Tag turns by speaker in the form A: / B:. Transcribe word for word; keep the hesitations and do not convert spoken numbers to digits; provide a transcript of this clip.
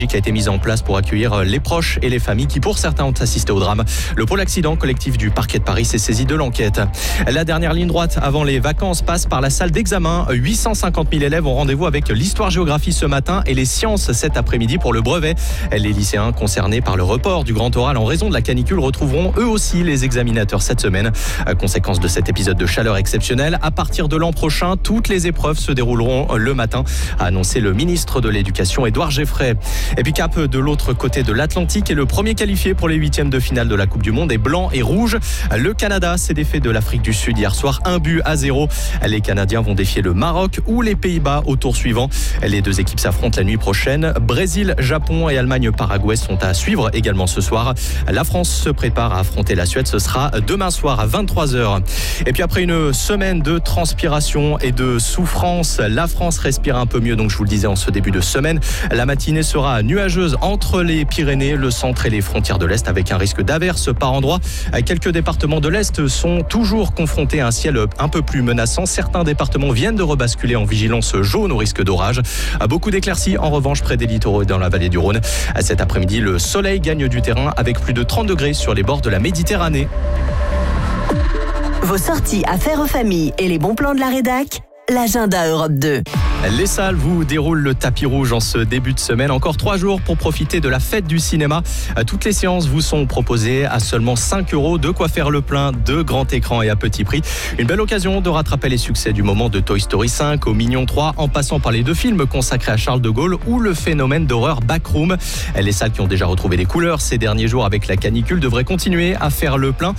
A: qui a été mise en place pour accueillir les proches et les familles qui, pour certains, ont assisté au drame. Le pôle accident collectif du parquet de Paris s'est saisi de l'enquête. La dernière ligne droite avant les vacances passe par la salle d'examen. huit cent cinquante mille élèves ont rendez-vous avec l'histoire-géographie ce matin et les sciences cet après-midi pour le brevet. Les lycéens concernés par le report du grand oral en raison de la canicule retrouveront eux aussi les examinateurs cette semaine. Conséquence de cet épisode de chaleur exceptionnelle, à partir de l'an prochain, toutes les épreuves se dérouleront le matin, a annoncé le ministre de l'Éducation, Édouard Geoffrey. Et puis cap de l'autre côté de l'Atlantique et le premier qualifié pour les huitièmes de finale de la Coupe du Monde est blanc et rouge. Le Canada s'est défait de l'Afrique du Sud hier soir, un but à zéro. Les Canadiens vont défier le Maroc ou les Pays-Bas au tour suivant. Les deux équipes s'affrontent la nuit prochaine. Brésil, Japon et Allemagne-Paraguay sont à suivre également ce soir. La France se prépare à affronter la Suède. Ce sera demain soir à vingt-trois heures. Et puis après une semaine de transpiration et de souffrance, la France respire un peu mieux. Donc je vous le disais en ce début de semaine, la matinée sera nuageuse entre les Pyrénées, le centre et les frontières de l'Est avec un risque d'averse par endroits. Quelques départements de l'Est sont toujours confrontés à un ciel un peu plus menaçant. Certains départements viennent de rebasculer en vigilance jaune au risque d'orage. Beaucoup d'éclaircies en revanche près des littoraux et dans la vallée du Rhône. Cet après-midi, le soleil gagne du terrain avec plus de trente degrés sur les bords de la Méditerranée.
B: Vos sorties affaires aux familles et les bons plans de la rédac, l'agenda Europe deux.
A: Les salles vous déroulent le tapis rouge en ce début de semaine. Encore trois jours pour profiter de la fête du cinéma. Toutes les séances vous sont proposées à seulement cinq euros. De quoi faire le plein de grand écran et à petit prix. Une belle occasion de rattraper les succès du moment de Toy Story cinq au Mignon trois, en passant par les deux films consacrés à Charles de Gaulle ou le phénomène d'horreur Backroom. Les salles qui ont déjà retrouvé des couleurs ces derniers jours avec la canicule devraient continuer à faire le plein.